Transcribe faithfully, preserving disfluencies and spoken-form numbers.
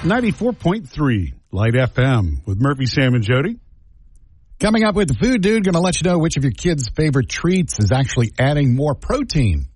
ninety-four point three Light F M with Murphy, Sam, and Jody. Coming up with the Food Dude, going to let you know which of your kids' favorite treats is actually adding more protein